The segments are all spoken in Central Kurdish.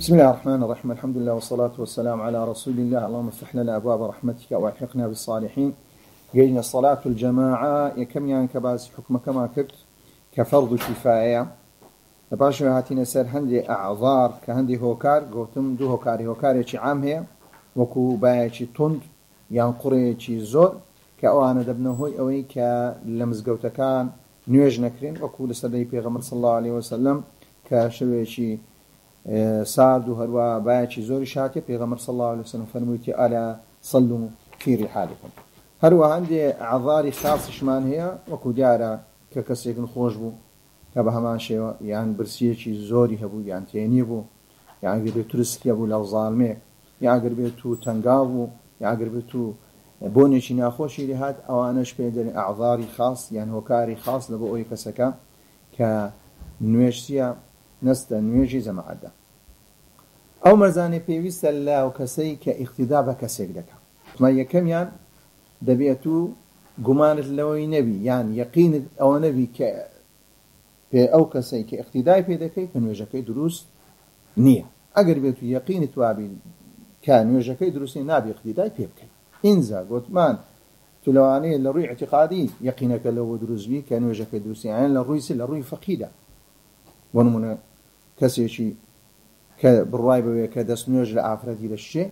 بسم الله الرحمن الرحيم. الحمد لله والصلاة والسلام على رسول الله. اللهم افتح لنا أبواب رحمتك وألحقنا بالصالحين. جينا الصلاة الجماعة يكم يعني كباس حكم كما كبت كفرض كفاية. باش هاتينا سر هندي أعذار كهندي هوكار قوتم دو هوكاري عام هي وكو بايشي تند يعني قريشي زور كأوانا دبنهوي أوي كلمزقوتا كان نيوج نكرين وكو لسدي بيغمر صلى الله عليه وسلم كشويشي سارد وهروا بايشي زوري شاتي بيغمر صلى الله عليه وسلم فرمويتي ألا صلوا في رحالكم. هروا عندي أعذاري خاص شمان هي وكو جارة ككسيكن خوشبو كبهمان شيء يعني برسيشي زوري هبو يعني تينيبو يعني قربتو رسكي أبو لو ظالمي يعني قربتو تنقابو يعني قربتو بونيشي ناخوشي لهاد أو أناش بيدني أعذاري خاص يعني هوكاري خاص لبقوي كسكا كنويشتيا نستا نويجي زمعدا أو مرزاني بيويست الله وكسي كاقتداء بكسيك دكا ما يكم يعني دبيتو قمان اللوي نبي يعني يقين أو نبي أو كسي كاقتداء بيدكي كنويجكي دروس نية أقر بيتو يقين توابي كان نويجكي دروس نابي اقتداء بيبكي إنزا قلت مان تلواني لروي اعتقادي يقينك لو دروس بي كان نويجكي دروس يعني لروي فقيدة ونمنا كسيشي بالرايبة كدس نوج لعفرتي للشيء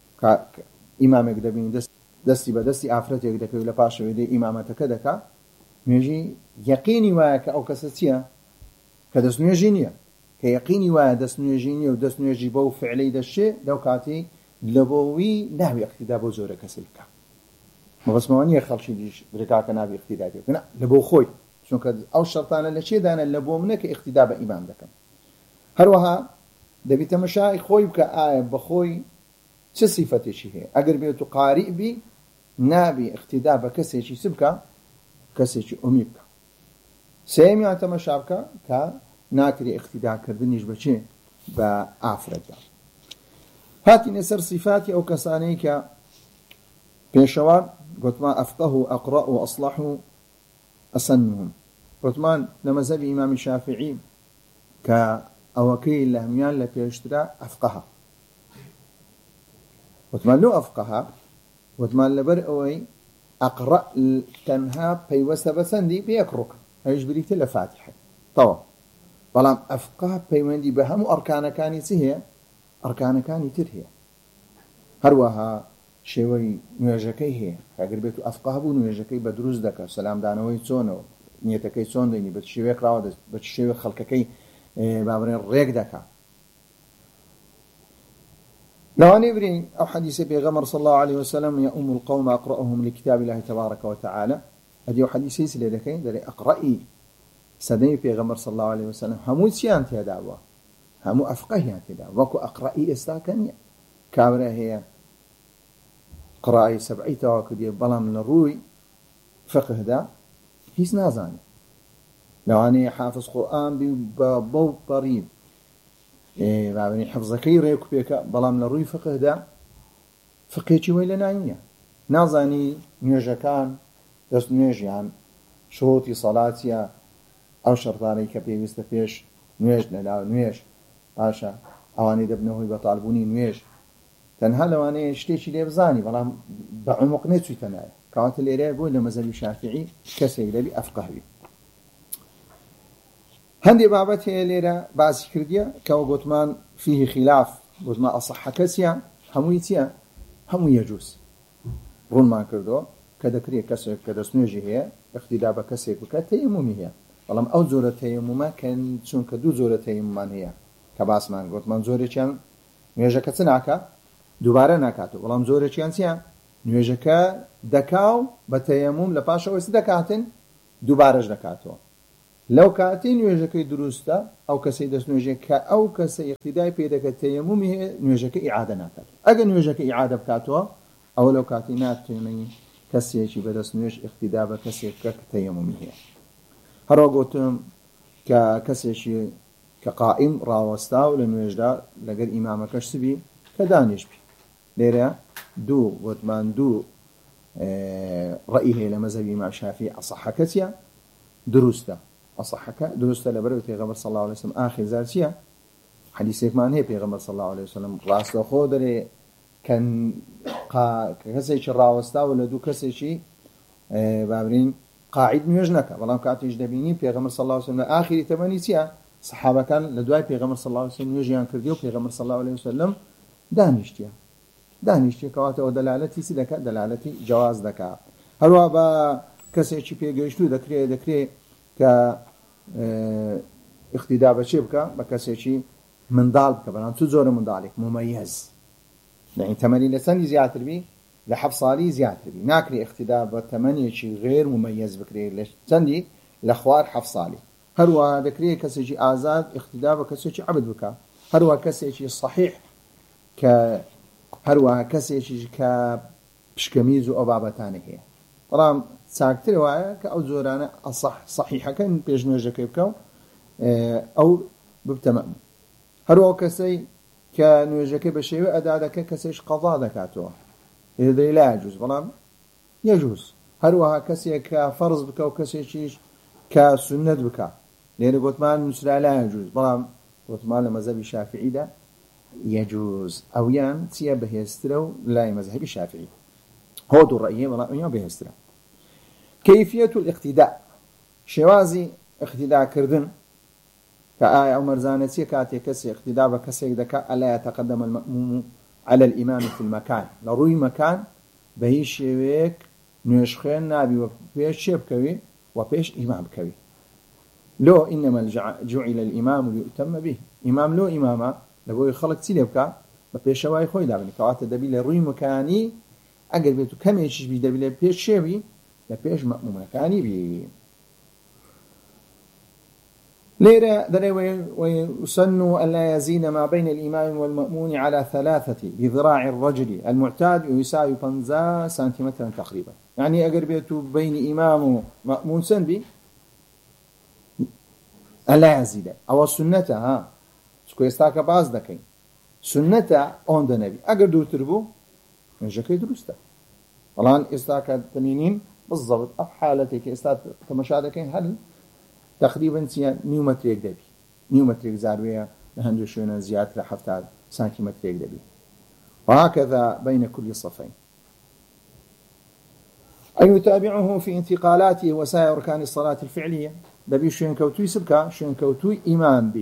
إمامك دبين دستي بدستي عفرتي يقدك ولا باشا ودي إمامتك دكا نجي يقيني واك أو كساتيا كدس نوجينيا كيقيني وا دس نوجينيا ودس نوجي بو فعلي دالشيء لو كاتي لبوي نحوي اقتداء بوزورة كسلكا ما بس مواني خلشي ديش بركاك نابي اقتداء بيك لبو خوي شون كد أو الشرطان اللي شيء دانا لبو منك اقتداء بإمام دكا هروها دبيت مشاي خوي بكآية بخوي شو صفتي شيء هي أقر بيتو قارئ بي نابي اقتداء بكسي شيء سبكا كسي شيء أميبكا سيمي عن تمشابكا كناكري اقتداء كردنيش بشي بآفرجا هاتي نسر صفاتي أو كسانيك بيشوار قلت ما أفقه أقرأ وأصلح أسنهم قلت ما لمذهب إمام الشافعي كأوكي اللهميان لبيشترى أفقها وثمان لو أفقها وثمان لبر أوي أقرأ تنها بيوسة بسندي بيكرك هيش بريت لفاتحة طبعا بلام أفقها بيوندي بهم أركان كاني سهية أركان كاني ترهية هروها شوي نواجكي هي أقربتو أفقها بو نواجكي بدروس دكا سلام دانوي تسونو نيتكي تسون ديني بتشوي كراود بتشوي خلقكي بابرين ريك دكا لو أن يبرين أو حديث بيغمر صلى الله عليه وسلم يا أم القوم أقرأهم لكتاب الله تبارك وتعالى هذه حديث يسلي لكين دري أقرأي سدني بيغمر صلى الله عليه وسلم همو سيان تدعوا همو أفقه تدعوا وكو أقرأي استاكنيا كابرة هي قراءة سبعي تواكدية بلا من الروي فقه دا هيس نازاني لو أني حافظ قرآن ببو بريد بابني حفظكي ريكو بيكا بلا من الروي فقه دا فقهي ويلا نايمية نازاني نيوجكان دست نيوجيان شروطي صلاتيا أو شرطاني كبير يستفيش نيوج نلاو نيوج باشا أواني دبنهوي بطالبوني نيوج تنها لو أنا اشتيشي لي بزاني بلا بعمق نتوي تناي كانت اللي يقول لما مذهب الشافعي كسي لبي أفقه بي هندي بابتي ليرا بعض كرديا كو قطمان فيه خلاف قطمان أصح كسيا همويتيا همو يجوز رون ما كردو كذكريا كسي كدسنوجي هي اقتداء بكسي بكتيمومي هي والله أو زورة تيموما كان شون كدو زورة تيمومان هي كباس من قطمان زورة كان نيجا كتناكا دوباره نکاتو ولام زوره چیانسیا نوێژەکە دەکاو بە تەیەموم لە پاشەوەی دەکاتن دووبارەش دەکاتەوە لەو کاتی نوێژەکەی دروستە ئەو کەسەی دەست نوێژێ کە ئەو کەسە اقتیدای پێ دەکات تەیەمومی هەیە نوێژەکە ئیعادە ناکات ئەگەر نوێژەکە ئیعادە بکاتەوە ئەوە لەو کاتی ناتوانێت کەسێکی بەدەست نوێژ اقتیدا بە کەسێک کە تەیەمومی هەیە هەروە گوتم کە کەسێکی کە قائم ڕاوەستا و لە نوێژدا لەگەر ئیمامەکەش سبی کە دانیش بی ليرة دو وثمان دو رأيه لمذهب إمام الشافعي أصح كتيا دروسته أصح درسته لبروتي غبر صلى الله عليه وسلم آخر زارسيا حديثێکمان هەیە پێغەمبەر صلی الله عليه وسلم ڕاستەوخۆ دەرێ کەسێکی ڕاوەستاوە لە دوو کەسێکی بابرین قاعد نوێژ نەکە بەڵام کاتیش دەبینی پێغەمبەر صلی الله عليه وسلم لە ئاخری تەمەنی چییە سەحابەکان لە دوای پێغەمبەر صلی الله عليه وسلم نوێژیان کردی و پێغەمبەر صلی الله عليه وسلم دانیشتیە کەواتەوە دەلالەتی چی دەکات دەلالەتی جواز دەکات هەروە بە کەسێکی پێگەیشتوو دەکرێت کە اقتیدا بە چێ بکە بە کەسێکی منداڵ بکە بەڵام چ جۆرە منداڵێک ممەیەز يعني تەمەنی لە چەندی زیاتر بی لە 7 ساڵی زیاتر بی ناکرێ اقتیدا بە تەمەنێکی غێر ممەیەز بکرێت لە چەندی لە خوار 7 ساڵی هەروە دەکرێت کەسێکی ئازاد اقتیدا بە کەسێکی عەبد بکە هەروە کەسێکی صحیح کە هەروە کەسێکی کە پشکەمیز و ئەو بابەتانە هەیە بەڵام چاکتر وایە کە ئەو جۆرانە صحیحەکەن پێش نوێژەکەی بکە و ئەو ببتەمەم هەروە کەسەی کە نوێژەکەی بە شێوە ئەدا دەکە کەسێش قەضا دەکاتەوە ئێدەی لا يجوز بەڵام يجوز هەروەها کەسێک کە فەرز بکە و کەسێکیش کە سنەت بکە لێرە گوتمان نووسرا لا يجوز بەڵام گوتمان لە مەذهبی شافعیدا يجوز ئەویان چییە بەهێزترە و لای مەذهبی شافعی هۆ دوو ڕەیە بەڵام ئەویان بەهێزترە كيفية الاقتداء شێوازی اقتداءکردن کە ئایا ئەو مەرزانەچیە کاتێک کەسێک اقتدا بە کەسێک دەکات ئەلا يتقدم المأموم على الإمام في المكان لە ڕووی مەکان بە هیچ شێوەیەک نوێژخوێن نابی و پێش چێ بکەوی و پێش ئیمام بکەوی لۆ إنما جعل الإمام ليؤتم به ئیمام لۆ ئیمامە لەبۆی خەڵک چی لێ بکە بە پێشەوای خۆی دابنی کەواتە دەبی لە ڕووی مەکانی ئەگەر بێت و کەمێکیش بی دەبی لە پێش شێوی لە پێش مەمومەکانی بی ليرة ويسن ألا يزين ما بين الإمام والمأمون على 3 بذراع الرجل المعتاد ويساوي 15 سنتيمترا تقريبا يعني أقربيته بين إمام ومأمون سنبي ألا يزيد أو السنة سكو يستاك باز دكين سنة عند النبي أقر دور تربو نجاكي درسته والآن يستاك تمينين بالضبط أو حالتك يستاك تمشادكين هل تقريبا نيومتريك دبي نيومتريك زاروية لهندو شونا زيادة 7 سنتيمتريك دبي وهكذا بين كل صفين أن يتابعه في انتقالاته وسائر أركان الصلاة الفعلية دبي شوين كوتوي سبكا شوين كوتوي إمام بي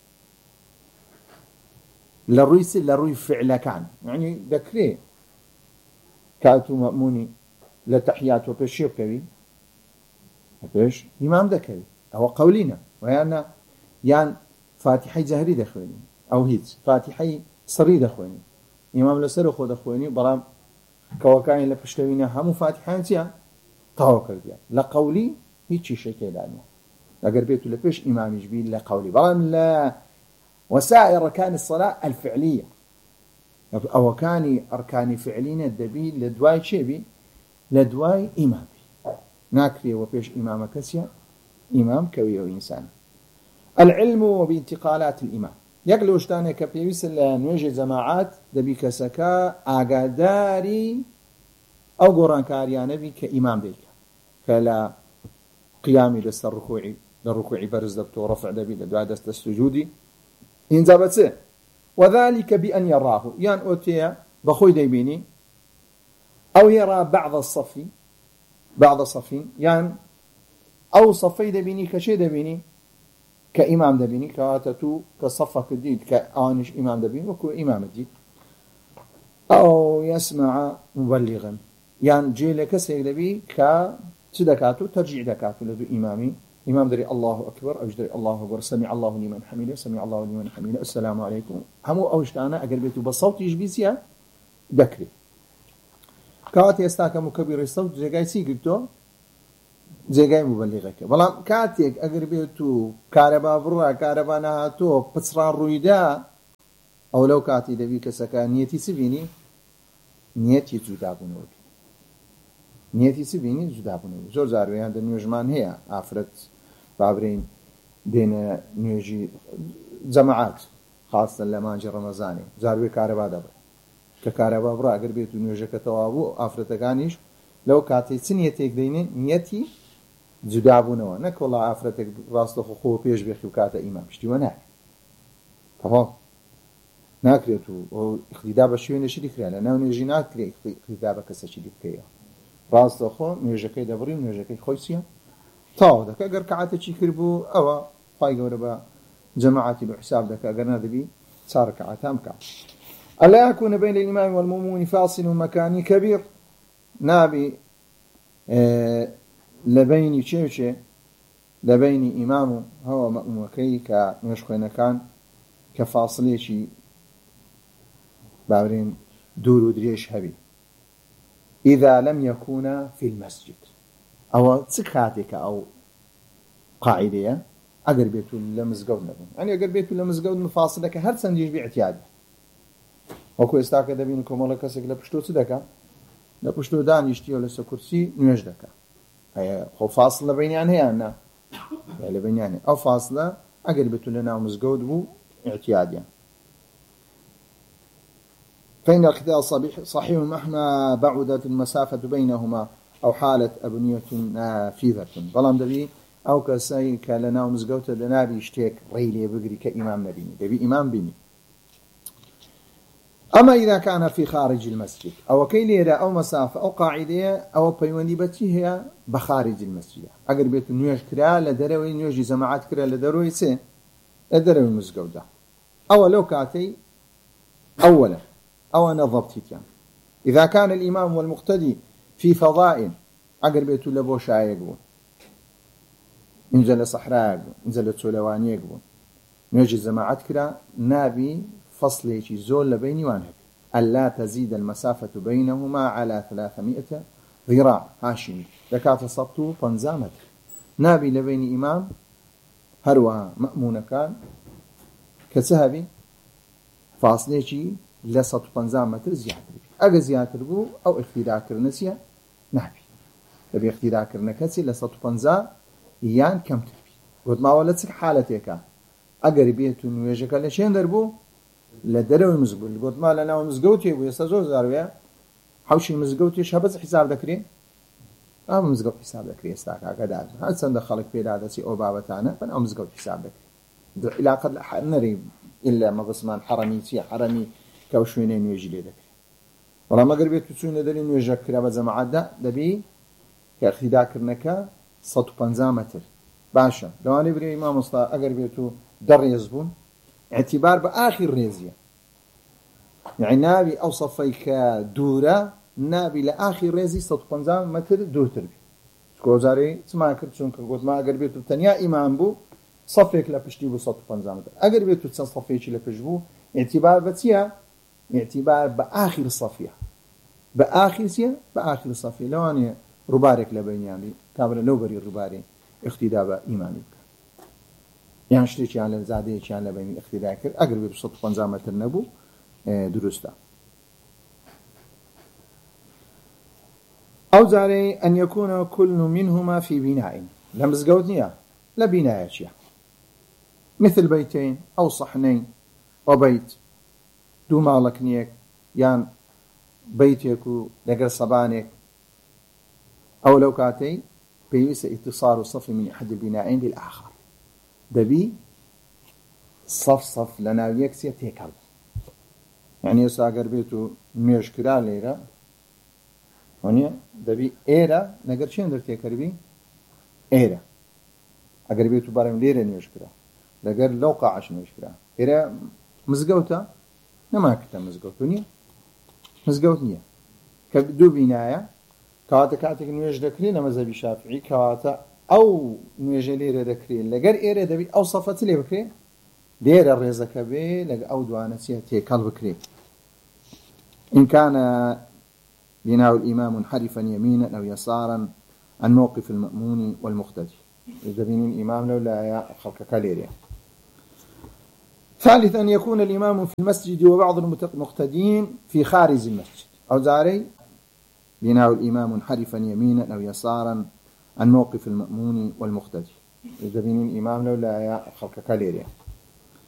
للروي فعل كان يعني ذكري كاتو مأموني لتحيات وبشير كوي بيش إمام ذكري هو قولنا ويانا يان فاتحي جهري دخويني أو هيت فاتحي صري دخويني إمام لسر خود دخويني برام كوكاين لبشتوينا همو فاتحان تيا طاوكر ديا لقولي هيتشي شيء دانيا لقر بيتو لبش إمام جبيل لقولي برام لا وسائر أركان الصلاة الفعلية أو كان أركان فعلين الدبي لدواي شيبي لدواي إمامي ناكري وبيش إمام كسيا إمام كوي وإنسان العلم بانتقالات الإمام يقلوش تاني كبيويس نوجه جماعات دبي كسكا آقاداري أو قران كاريانا بي كإمام بيك فلا قيامي دست الركوعي برز دبتو ورفع دبي لدعا دست السجودي إنزابته وذلك بأن يراه يان أوتيا بخوي ديبيني أو يرى بعض الصفين يان أو صفي دبيني كشي دبيني كإمام دبيني كاتتو كصفك الديد كآنش إمام دبيني وكو إمام الديد أو يسمع مبلغا يعني جيلك سيدبي كتدكاتو ترجع دكاتو لدو إمامي إمام دري الله أكبر أو دري الله أكبر سمع الله لمن حمده سمع الله لمن حمده السلام عليكم همو أوشتانا أقربيتو بالصوت يجبيسيا دكري كاتي يستاك مكبر الصوت جاي سيقلتو جێگای مبلغەکە بەڵام کاتێک ئەگەر بێت و کارەبا بڕە کارەبا نەهاتۆ پچڕان ڕوویدا ئەو لەو کاتی دەبی کەسەکە نیەتی چ بینی نیەتی جودابوونەوە زۆر جاروێیان دە نوێژمان هەیە ئافرەت بابرین دێنە نوێژی جەماعات خاستن لە مانجی ڕەمەزانێ جاروێ کارەبا دەبڕێ کە کارەبا بڕە ئەگەر بێت و نوێژەکە تەواو بوو ئافرەتەکانیش لەو کاتێک چ نیەتێک دەینێ نیەتی جودابوونەوە نەکۆڵا ئافرەتێک ڕاستەخۆ خۆ پێش بێخی و کاتە ئیمام شتیوە ناکە تەواو ناکرێت و اقتیدا بە شوێنێکی دیکرا لە ناو نوێژی ناکرێت اقتیدا بە کەسێکی دیکەیە ڕاستەخۆ نوێژەکەی دەبڕی نوێژەکەی خۆی چییە تاو دەکە ئەگەر کەعاتێکی کردبوو ئەوە خی گەورە بە جەماعەتی بە حساب دەکە ئەگەر نادەبی 4 ركعتان بکە. ألا يكون بين الإمام والمأموم فاصل مكاني كبير نابي لبيني شيء لبيني إمام هو مأموم كي كنشخنا كان كفاصلة شيء باورين دور ودريش هبي إذا لم يكون في المسجد أو تسكاتك أو قاعدة أقر بيتو لمزقود نبون يعني أقر بيتو لمزقود مفاصلك هر سنديش باعتيادي وەکو ئێستاکە دەبین کۆمەڵە کەسێک لە پشتۆ چ دەکە لە پشتۆ دانیشتیەوە لەسەر کورسی نوێژ دەکە هەیە خۆ فاصل لە بینیان هەیە نا لە بینیانێ ئەو فاصلە ئەگەر بێت لە ناو مزگەوت بوو اعتیادیان فإن القتال صحيح مهما بعدت المسافة بينهما أو حالت أبنية نافذة بەڵام دەبی ئەو کەسایی کە لە ناو مزگەوتە دەنابی شتێک ڕێی لێ بگری کە ئیمام نەبینی دەبی ئیمام بینی. أما إذا كان في خارج المسجد أو كي ليرة أو مسافة أو قاعدة أو بيوندي بتي هي بخارج المسجد أقرب بيت نيوش كرا لدروي نيوش جماعات كرا لدروي سه لدروي مسجودة أو لو كاتي أولا أو أنا ضبطي كان إذا كان الإمام والمقتدي في فضاء أقرب بيت لبوشا يقبون إنزل صحراء إنزل تسولواني يقبون نيوش جماعات كرا نابي فصلي زول لبيني وانهك ألا تزيد المسافة بينهما على 300 ذراع هاشمي لكات صبتو 15 متر نابي لبيني إمام هروها مأمون كان كسهبي فاصلي لسط 15 متر زيادة أجا زيادة بو أو اختراع كرنسيا نابي تبي اختراع كرنكسي لسط 15 يان كم تبي قلت ما ولدتك حالتك أقربيت نويجك لشين دربو لدروي مزقول قلت ما لنا مزقوتي ويستزور زاروية حوشي مزقوتي شبز حساب ذكرين مزقوت حساب ذكري استاك هكذا هل سندخلك في هذا أو بابتانا فأنا مزقوت حساب ذكري إلى قد نري إلا ما بسمان حرمي سي حرمي كوشوينين يجي لي ذكري والله ما قربت تسوين دلين يجاك كرابة زماعات دبي كأخي ذاكرنك 150 متر باشا لو أنا بري إمام مصطفى أقربيتو در يزبون اعتبار بآخر ريزية يعني نابي أو صفيك دورة نابي لآخر ريزي 150 متر دور تربي كوزاري سما كرتشون كقول ما أقربيتو تنيا إمام بو صفيك لبشتي بو 150 متر أقربيتو تسن صفيك لبشبو اعتبار بتيا اعتبار بآخر الصفية بآخر سيا بآخر الصفية لو أنا ربارك لبينياني كابر لو بري رباري اختداب إيماني يعني شتيش على زادية على بين اختلاف أقرب بصوت 50 متر نبو درسته أو زاري أن يكون كل منهما في بناء لمزقودنيا لا بناء شيء مثل بيتين أو صحنين وبيت دو مالك نيك يعني بيتك لقر صبانك أو لو كاتي بيوس اتصال صف من أحد البنائين للآخر دبي صف لنا يكسي تيكل يعني يساقر بيتو ميش كرا ليرا هونيا دبي إيرا نقر شين در تيكر بي إيرا أقر بيتو بارم ليرا نيش كرا لقر لو قاعش نيش كرا إيرا مزقوتا نما كتا مزقوتونيا مزقوتنيا كدو بنايا كواتا كاتك نيش دكري نمزبي شافعي كواتا أو نوجليرة ذكرين لقر إيرة دبي أو صفة لي بكري دير الرزق به لق أو دوانسية تيكال بكري إن كان بناء الإمام منحرفا يمينا أو يسارا عن موقف المأمون والمقتدي إذا بين الإمام لو لا خلق كاليريا. ثالثا أن يكون الإمام في المسجد وبعض المقتدين في خارج المسجد أو زاري بناء الإمام منحرفا يمينا أو يسارا عن موقف المأمون والمقتدي إذا بين الإمام لو لا خلق كاليريا.